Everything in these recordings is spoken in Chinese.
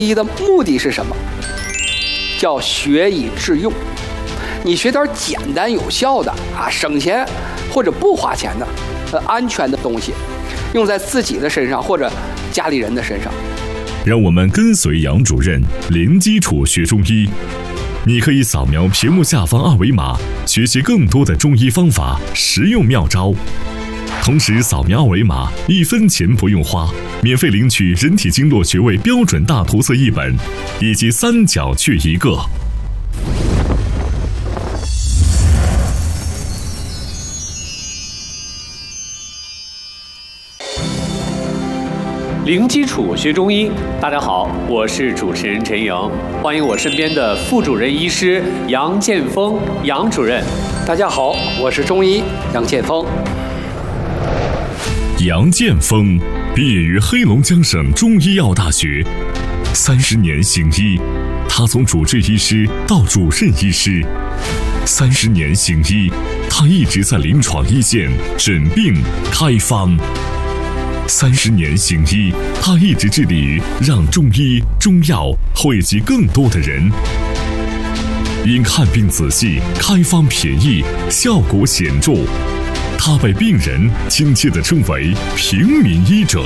医的目的是什么？叫学以致用。你学点简单有效的省钱或者不花钱的安全的东西，用在自己的身上或者家里人的身上。 让我们跟随杨主任零基础学中医。你可以扫描屏幕下方二维码，学习更多的中医方法、实用妙招。同时扫描二维码，1分钱不用花，免费领取人体经络穴位标准大图册1本，以及3角穴1个。 零基础学中医，大家好，我是主持人陈莹，欢迎我身边的副主任医师杨建峰杨主任。 大家好，我是中医杨建峰。 杨建峰毕业于黑龙江省中医药大学，30年行医，他从主治医师到主任医师，30年行医，他一直在临床一线诊病开方。30年行医，他一直致力于让中医中药惠及更多的人。因看病仔细、开方便宜、效果显著，他被病人亲切地称为平民医者。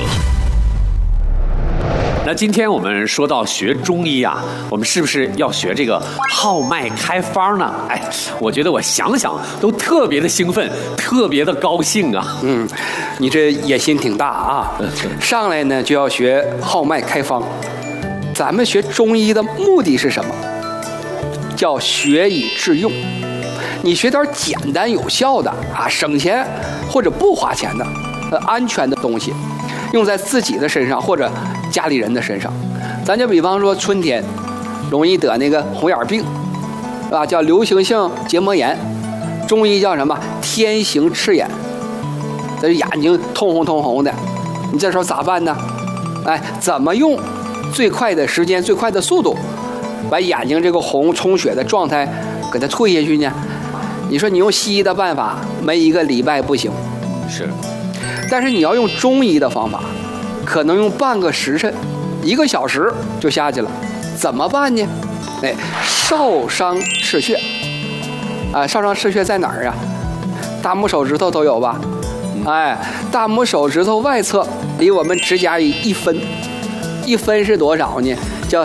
那今天我们说到学中医啊，我们是不是要学这个号脉开方呢？我觉得我想想都特别的兴奋，特别的高兴啊。 你这野心挺大啊！上来呢就要学号脉开方。咱们学中医的目的是什么？叫学以致用。你学点简单有效的省钱或者不花钱的安全的东西，用在自己的身上或者家里人的身上。咱就比方说春天容易得那个红眼病，叫流行性结膜炎，中医叫什么？天行赤眼。这眼睛通红通红的，你这时候咋办呢？怎么用最快的时间、最快的速度，把眼睛这个红充血的状态给它退下去呢？你说你用西医的办法，没1个礼拜不行。 是。 但是你要用中医的方法，可能用半个时辰、1个小时就下去了。怎么办呢？少商赤穴。少商赤穴在哪儿啊？大拇手指头都有吧？大拇手指头外侧离我们指甲1分，1分是多少呢？叫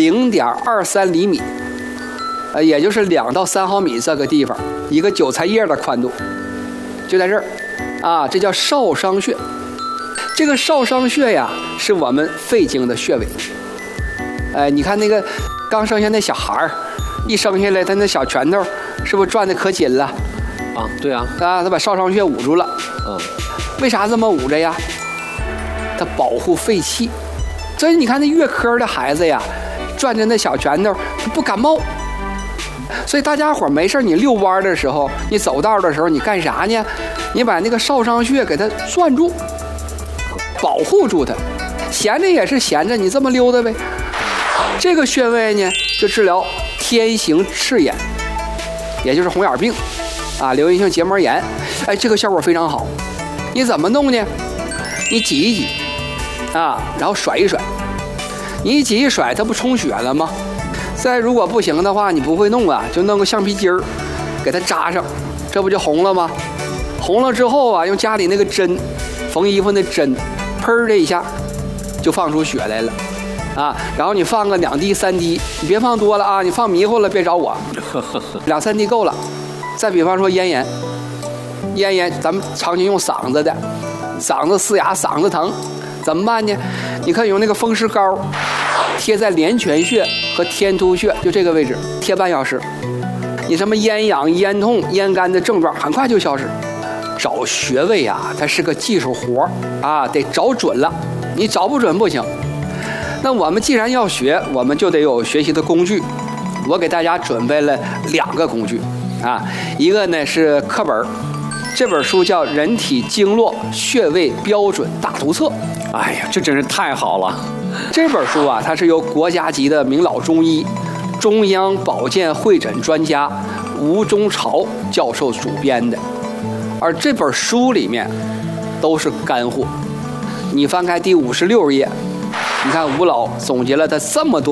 0.23厘米，也就是2到3毫米这个地方，一个韭菜叶的宽度，就在这儿，这叫少商穴。这个少商穴呀，是我们肺经的穴位。你看那个刚生下那小孩儿，一生下来他那小拳头是不是转得可紧了？ 对啊， 他把少商穴捂住了。为啥这么捂着呀？它保护肺气。所以你看那月科的孩子呀，转着那小拳头不感冒。所以大家伙没事你遛弯的时候，你走道的时候，你干啥呢？你把那个少商穴给它攥住，保护住它。闲着也是闲着，你这么溜达呗。这个穴位呢，就治疗天行赤眼，也就是红眼病流行性结膜炎。这个效果非常好。你怎么弄呢？你挤一挤然后甩一甩。你一挤一甩，它不充血了吗？再如果不行的话，你不会弄就弄个橡皮筋儿给它扎上，这不就红了吗？红了之后用家里那个针，缝衣服那针，砰的一下就放出血来了然后你放个2滴3滴，你别放多了你放迷糊了别找我，2、3滴够了。再比方说咽炎，咱们常年用嗓子的，嗓子嘶哑，嗓子疼，怎么办呢？你可以用那个风湿膏贴在连泉穴和天突穴，就这个位置贴半小时。你什么咽痒、咽痛、咽干的症状很快就消失。找穴位它是个技术活得找准了，你找不准不行。那我们既然要学，我们就得有学习的工具。我给大家准备了2个工具一个呢是课本，这本书叫《人体经络穴位标准大图册》。 这真是太好了。 这本书它是由国家级的名老中医、中央保健会诊专家吴中朝教授主编的，而这本书里面都是干货。你翻开第56页， 你看吴老总结了他这么多